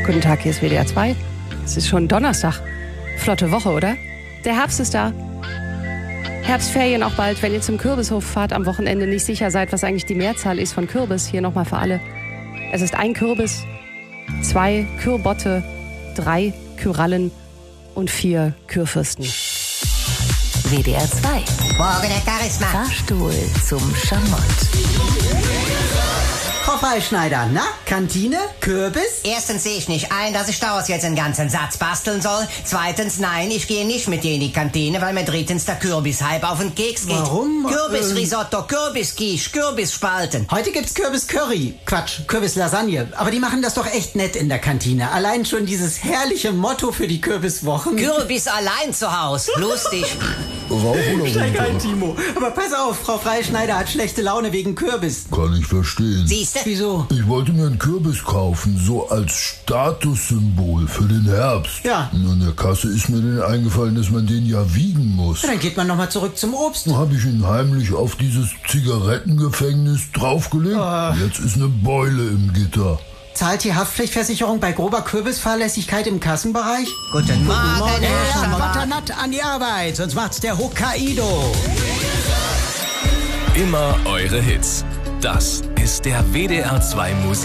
Guten Tag, hier ist WDR 2. Es ist schon Donnerstag. Flotte Woche, oder? Der Herbst ist da. Herbstferien auch bald, wenn ihr zum Kürbishof fahrt, am Wochenende nicht sicher seid, was eigentlich die Mehrzahl ist von Kürbis. Hier nochmal für alle. Es ist 1 Kürbis, 2 Kürbotte, 3 Kürallen und 4 Kürfürsten. WDR 2. Morgen, Herr Charisma. Fahrstuhl zum Schamott. Frau Freischneider, na, Kantine, Kürbis? Erstens sehe ich nicht ein, dass ich daraus jetzt einen ganzen Satz basteln soll. Zweitens, nein, ich gehe nicht mit dir in die Kantine, weil mir drittens der Kürbishype auf den Keks geht. Warum? Kürbisrisotto, Kürbisquiche, Kürbisspalten. Heute gibt's Kürbis-Curry. Quatsch, Kürbis-Lasagne. Aber die machen das doch echt nett in der Kantine. Allein schon dieses herrliche Motto für die Kürbiswochen. Kürbis allein zu Haus. Lustig. Rauf oder Steig runter? ein, Timo. Aber pass auf, Frau Freischneider hat schlechte Laune wegen Kürbis. Kann ich verstehen. Siehste? Wieso? Ich wollte mir einen Kürbis kaufen, so als Statussymbol für den Herbst. Ja. Und an der Kasse ist mir dann eingefallen, dass man den ja wiegen muss. Na, dann geht man nochmal zurück zum Obst. Dann habe ich ihn heimlich auf dieses Zigarettengefängnis draufgelegt. Jetzt ist eine Beule im Gitter. Zahlt die Haftpflichtversicherung bei grober Kürbisfahrlässigkeit im Kassenbereich? Guten Morgen, Herr Schamott. Butternut an die Arbeit, sonst macht's der Hokkaido. Immer eure Hits. Das ist der WDR 2 Musik.